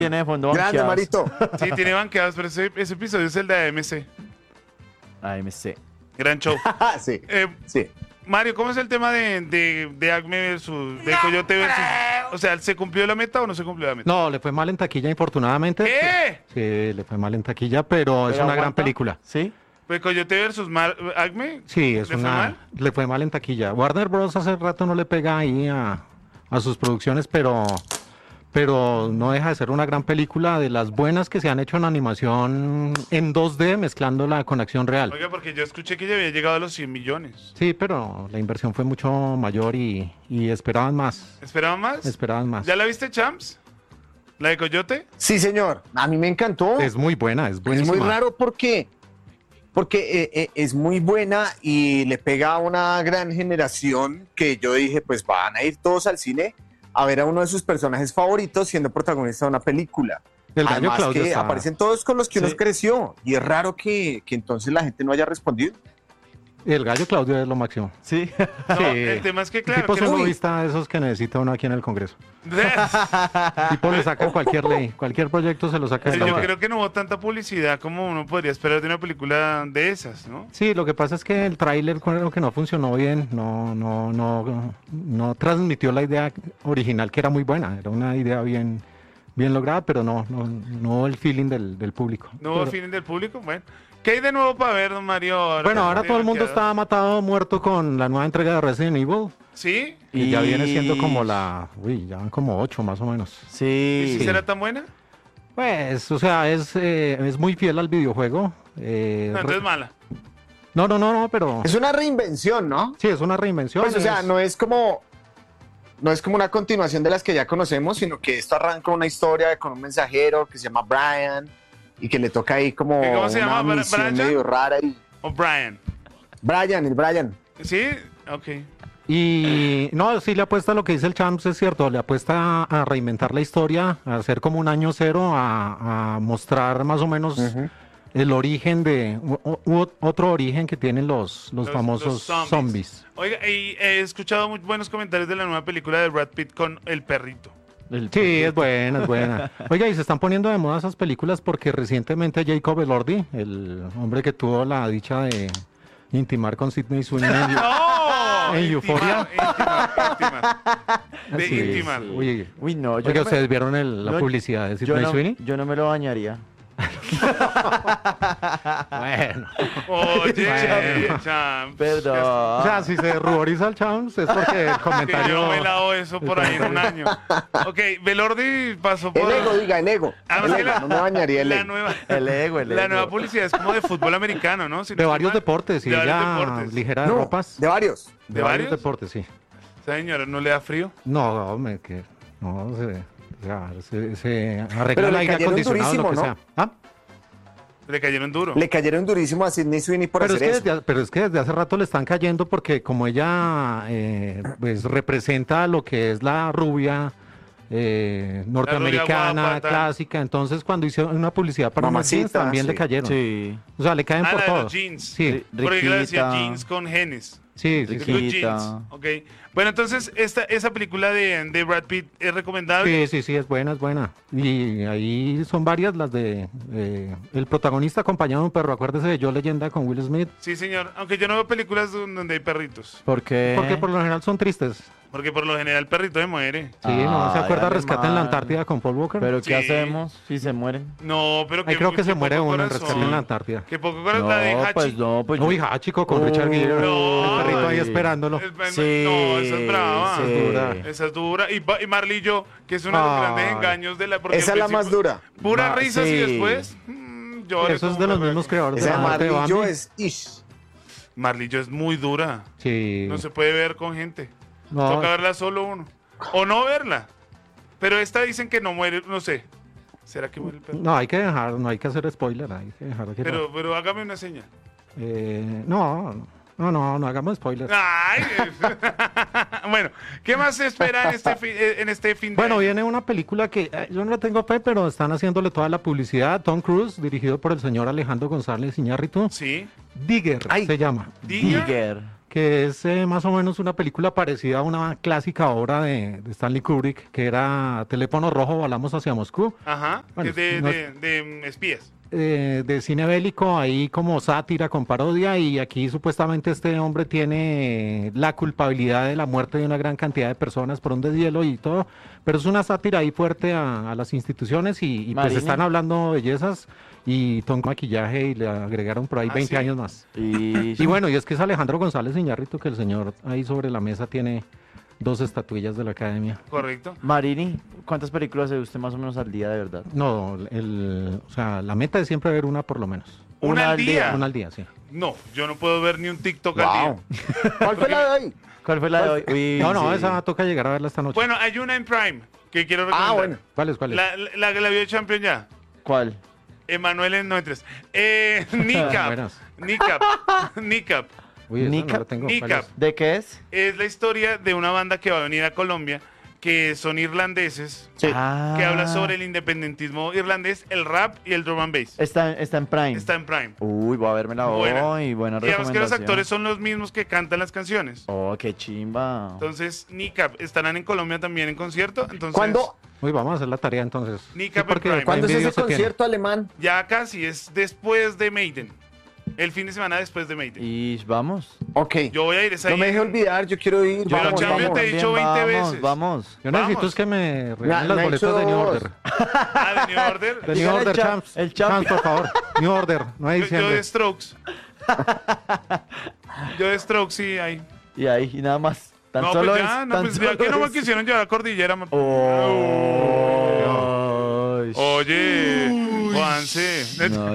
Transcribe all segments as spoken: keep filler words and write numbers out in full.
Tiene de fondo Grande, banqueados. Marito. Sí, tiene banqueados, pero ese, ese episodio es el de A M C. A M C. Gran show. sí, Eh, sí. Mario, ¿cómo es el tema de, de, de Acme versus, de Coyote versus... O sea, ¿se cumplió la meta o no se cumplió la meta? No, le fue mal en taquilla, infortunadamente. ¿Qué? Sí, le fue mal en taquilla, pero, es ¿Pero una gran aguanta? película. ¿Sí? Pues Coyote versus Mar- Acme. Sí, es ¿Le fue una. mal? Le fue mal en taquilla. Warner Bros. Hace rato no le pega ahí a, a sus producciones, pero, pero no deja de ser una gran película de las buenas que se han hecho en animación en dos D, mezclándola con acción real. Oiga, porque yo escuché que ya había llegado a los cien millones. Sí, pero la inversión fue mucho mayor y, y esperaban más. ¿Esperaban más? Esperaban más. ¿Ya la viste, Champs? ¿La de Coyote? Sí, señor. A mí me encantó. Es muy buena, es Es buenísima. muy raro porque, porque eh, eh, es muy buena y le pega a una gran generación que yo dije, pues van a ir todos al cine a ver a uno de sus personajes favoritos siendo protagonista de una película. El gallo Además Claudio que está- aparecen todos con los que uno Sí. creció y es raro que, que entonces la gente no haya respondido. El gallo Claudio es lo máximo. Sí. No, Sí. el tema es que, claro, tipo que- sonidista de esos que necesita uno aquí en el Congreso. Tipo le sacan cualquier ley, cualquier proyecto se lo saca de Sí, la yo boca. creo que no hubo tanta publicidad como uno podría esperar de una película de esas, ¿no? Sí, lo que pasa es que el tráiler creo que no funcionó bien, no, no, no, no transmitió la idea original que era muy buena, era una idea bien, bien lograda, pero no, no, no el feeling del, del público. No hubo Pero- feeling del público, bueno. ¿Qué hay de nuevo para ver, don Mario? Ahora bueno, que ahora tiene todo el mundo banqueados. está matado, muerto con la nueva entrega de Resident Evil. ¿Sí? Y ya viene siendo Y- como la, uy, ya van como ocho más o menos. ¿Y Sí. si será tan buena? Pues, o sea, es, eh, es muy fiel al videojuego. eh, No, re- entonces mala. no, no, no, no, pero Es una reinvención, ¿no? sí, es una reinvención. Pues, o sea, es- no es como no es como una continuación de las que ya conocemos, sino que esto arranca una historia con un mensajero que se llama Brian y que le toca ahí como ¿Y cómo se una llama? Bra- misión Brian? medio rara y ¿O Brian? Brian, el Brian. ¿Sí? Ok. Y no, sí le apuesta a lo que dice el Champs, es cierto, le apuesta a, a reinventar la historia, a hacer como un año cero, a, a mostrar más o menos el origen de, u- u- otro origen que tienen los, los, Los- famosos los zombies. zombies. Oiga, y he escuchado muy buenos comentarios de la nueva película de Brad Pitt con El Perrito. El- Sí, es buena, es buena. Oiga, y se están poniendo de moda esas películas porque recientemente Jacob Elordi, el hombre que tuvo la dicha de intimar con Sidney Sweeney en, ¡No! ¿En Intimar, Euphoria? intimar, intimar. De Sí, intimar. sí. Uy, Uy, no. Yo oiga, no me- ¿ustedes vieron el- la no, publicidad de yo Sidney no, Sweeney? yo no me lo bañaría. Bueno. Oye, Bueno. Champs. Perdón. O sea, si se ruboriza el Champs es porque el Que comentario... yo no me lavo eso por ahí en un año. Ok, Velordi pasó El por... ego, diga, el ego. Además El que ego, la- no me bañaría el la ego. nueva, El ego, el la ego. nueva publicidad es como de fútbol americano, ¿no? Si no De estoy varios mal. deportes, y De varios ella deportes. ligera de No, ropas. de varios. ¿De varios? deportes, sí. Esa señora no le da frío. No, hombre, que... No, se, o sea, se, se Pero arregla el le aire cayeron acondicionado, lo que durísimo, sea. ¿Ah? Le cayeron duro. Le cayeron durísimo a Sidney Sweeney por Pero es, hacer que eso. desde, pero es que desde hace rato le están cayendo porque como ella eh, pues representa lo que es la rubia eh, norteamericana, guapa, tal. clásica, entonces cuando hicieron una publicidad para unos jeans Mamacita, también le sí. cayeron. Sí. O sea, le caen Ah, por la de todo. los jeans. Sí, Porque le decía Riquita. jeans con genes. sí, sí, The sí. Good Riquita. jeans. Ok. Bueno, entonces, esta, esa película de, de Brad Pitt es recomendable. Sí, sí, sí, es buena, es buena. Y ahí son varias las de eh, el protagonista acompañado de un perro. Acuérdese de Yo Leyenda con Will Smith. Sí, señor. Aunque yo no veo películas donde hay perritos. ¿Por qué? Porque por lo general son tristes. Porque por lo general el perrito se muere. Sí, no se Ay, acuerda dale Rescate en la mal. Antártida con Paul Walker. ¿Pero Sí. qué hacemos si se mueren? No, pero Ahí que creo que se poco muere uno en corazón. Rescate en la Antártida. Que poco corazón. No, La de Hachi. pues no, pues Uy, yo- Hachico con Richard Gere. No. El perrito ahí Ay. esperándolo. Es- Sí, no, esa es brava. sí. Esa es dura. Esa es dura. Y, Ba- y Marlillo, que es uno de los Ay. grandes engaños de la... porque Esa al es la más principio dura. Pura Ma- risas y sí. después... mm, llore Eso es como de los un mismos berraco. creadores de Esa la muerte de Marlillo Bambi. es ish. Marlillo es muy dura. Sí. No se puede ver con gente. No. Toca verla solo uno. O no verla. Pero esta dicen que no muere, no sé. ¿Será que muere el perro? No, hay que dejar, no hay que hacer spoiler. Hay que dejar que Pero, pero hágame una señal. eh, no, no, no, no hagamos spoiler. Ay, bueno, ¿qué más se espera en este, fi- en este fin de Bueno, año? viene una película que eh, yo no le tengo fe, pero están haciéndole toda la publicidad. Tom Cruise, dirigido por el señor Alejandro González Iñárritu. Sí. Digger Ay. se llama. Digger. Digger. que es eh, más o menos una película parecida a una clásica obra de, de Stanley Kubrick, que era Teléfono Rojo, Volamos hacia Moscú, Ajá, Bueno, que es de, no de, de, mm, espías. eh, de cine bélico, ahí como sátira con parodia, y aquí supuestamente este hombre tiene la culpabilidad de la muerte de una gran cantidad de personas por un deshielo y todo, pero es una sátira ahí fuerte a, a las instituciones y, y pues Marini. están hablando bellezas y con maquillaje y le agregaron por ahí Ah, veinte ¿sí? años más. Y, Y bueno, y es que es Alejandro González Iñárritu, que el señor ahí sobre la mesa tiene dos estatuillas de la academia. Correcto. Marini, ¿cuántas películas ve usted más o menos al día de verdad? No, el, o sea, la meta es siempre ver una por lo menos. Una al día. Una al día, sí. No, yo no puedo ver ni un TikTok al Wow. día. ¿Cuál fue la de hoy? ¿Cuál fue la de hoy? Uy, No, no, sí. esa toca llegar a verla esta noche. Bueno, hay una en Prime que quiero recomendar. Ah, bueno. ¿Cuál es? ¿Cuál es? La, la, la, la vio Champion ya. ¿Cuál? Emanuel en noventa y tres. Eh, Nicap. Buenas. Nicap. Nicap. Uy, esa Nica- no la tengo. ¿Cuál Nica. es? ¿De qué es? Es la historia de una banda que va a venir a Colombia, que son irlandeses, Sí. Ah. que habla sobre el independentismo irlandés, el rap y el drum and bass. Está, está en Prime. Está en Prime. Uy, voy a vermela Buena. hoy. Buena Y además que los recomendación. actores son los mismos que cantan las canciones. Oh, qué chimba. Entonces, Nicap estarán en Colombia también en concierto. Entonces, ¿Cuándo, Uy, vamos a hacer la tarea entonces. Nica Sí, porque Prime. ¿cuándo es Prime Video ese se tiene. concierto alemán? Ya casi es después de Maiden. El fin de semana después de Maiden. Y vamos. Ok. Yo voy a ir esa No me deje olvidar, yo quiero ir. Pero Vamos, Champion vamos. te he dicho También, veinte vamos, veces. Vamos. Yo necesito Vamos. es que me regalen Me- las me ha boletas hecho de New dos. Order. Ah, de New Order. De New Dígale Order, el cha- Champs. el champ. Champs, por favor. New Order, no hay Yo, yo diciembre. de Strokes. Yo de Strokes sí hay. Y ahí, y nada más. Tan No, solo pues ya, es, no, tan pues ya solo que no me es. quisieron llevar a Cordillera. ma- Oh. Oye, Juanse. No,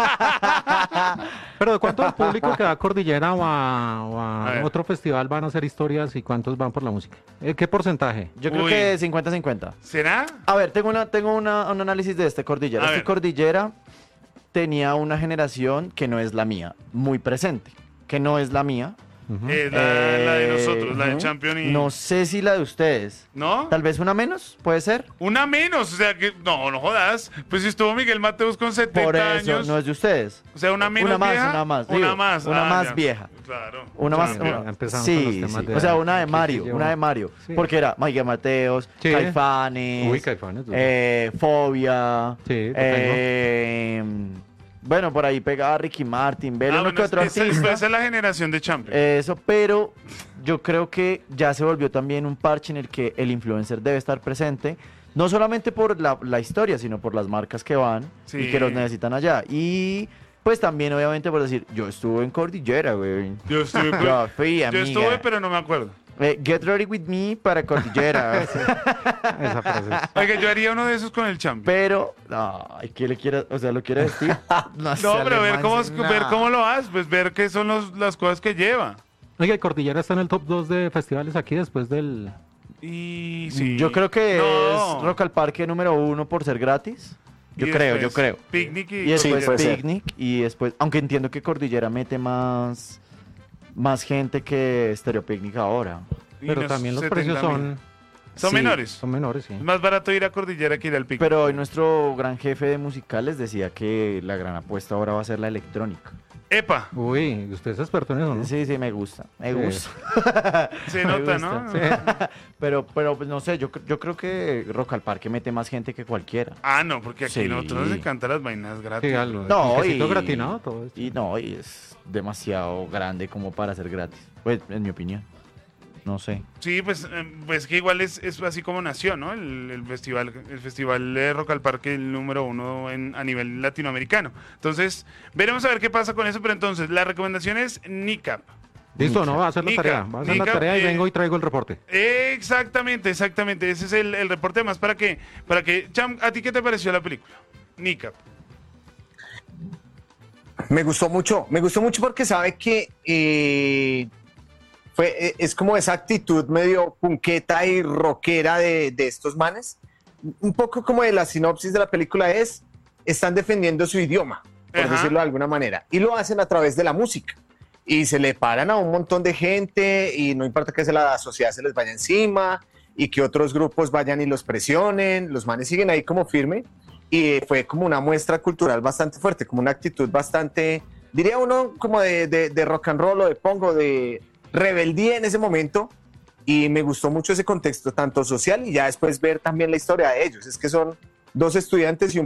Pero ¿de cuánto del público que va a Cordillera o a, o a A ver. otro festival van a hacer historias y cuántos van por la música? Eh, ¿Qué porcentaje? yo creo Uy. que cincuenta cincuenta. ¿Será? A ver, tengo una, tengo una, un análisis de este Cordillera. A Este ver. Cordillera tenía una generación que no es la mía, muy presente, que no es la mía. Ujú. Es la, la de Eh, nosotros, la de ujú. Champion y... No sé si la de ustedes. ¿No? Tal vez una menos, puede ser. Una menos, o sea que... No, no jodas. Pues si estuvo Miguel Mateus con setenta Por eso, años... no es de ustedes. O sea, una menos Una más, vieja, una más, Una digo, más. una ah, más ya. vieja. Claro. Una más. Champion. Ya una- empezamos con los sí, temas sí. de- O sea, una de aquí Mario, sí una llevo- de Mario. Sí. Porque era Miguel Mateos, Sí. Caifanes, Uy, Caifanes, duro. eh, Fobia. Sí, total, eh, bueno, por ahí pegaba Ricky Martin, Velo, Ah, uno bueno, que otro esa, artista. esa es la generación de Champion. Eso, pero yo creo que ya se volvió también un parche en el que el influencer debe estar presente, no solamente por la, la historia, sino por las marcas que van Sí. y que los necesitan allá. Y pues también, obviamente, por decir, yo estuve en Cordillera, güey. Yo estuve, con- Yo fui, yo amiga. estuve, pero no me acuerdo. Eh, get ready with me para Cordillera. Esa frase es- Oiga, yo haría uno de esos con el Champion. Pero, no, ¿qué le quiere? O sea, ¿lo quiere vestir? No, No, sea pero ver alemán, cómo, sí, ver no. cómo lo haces, pues ver qué son los- las cosas que lleva. Oiga, y Cordillera está en el top dos de festivales aquí después del... Y sí. Yo creo que No. es Rock al Parque número uno por ser gratis. Yo Y creo, yo después creo. Picnic y, Y después Sí, puede ser. Picnic y después, aunque entiendo que Cordillera mete más más gente que Stereo Picnic ahora. y Pero unos también los setenta precios mil. son, Son Sí, menores. son menores, sí. Es más barato ir a Cordillera que ir al Picnic. Pero hoy nuestro gran jefe de musicales decía que la gran apuesta ahora va a ser la electrónica. Epa, Uy, usted es experto en eso, ¿no? Sí, sí, me gusta, me Sí. gusta. se Me nota, gusta, ¿no? sí. Pero, pero pues no sé, yo, cr- yo creo que Rock al Parque mete más gente que cualquiera. Ah, no, porque aquí Sí. nosotros nos encantan las vainas gratis. Sí, algo. No, quesito y- gratinado, todo esto. Y no, y es demasiado grande como para ser gratis. Pues, en mi opinión. No sé. Sí, pues, eh, pues que igual es, es así como nació, ¿no? El, el festival, el festival de Rock al Parque, el número uno en, a nivel latinoamericano. Entonces, veremos a ver qué pasa con eso, pero entonces, la recomendación es Nicap. Listo, ¿no? Va a hacer la Nica, tarea. Va a hacer la Nica, tarea y eh, vengo y traigo el reporte. Exactamente, exactamente. Ese es el, el reporte más para que, para que, Cham, ¿a ti qué te pareció la película? Nicap. Me gustó mucho, me gustó mucho porque sabe que eh, fue, eh, es como esa actitud medio punqueta y rockera de, de estos manes. Un poco como de la sinopsis de la película es, están defendiendo su idioma, por Ajá. decirlo de alguna manera, y lo hacen a través de la música. Y se le paran a un montón de gente y no importa que se la sociedad se les vaya encima y que otros grupos vayan y los presionen, los manes siguen ahí como firme. Y fue como una muestra cultural bastante fuerte, como una actitud bastante, diría uno, como de, de, de rock and roll o de pongo, de rebeldía en ese momento y me gustó mucho ese contexto tanto social y ya después ver también la historia de ellos. Es que son dos estudiantes y un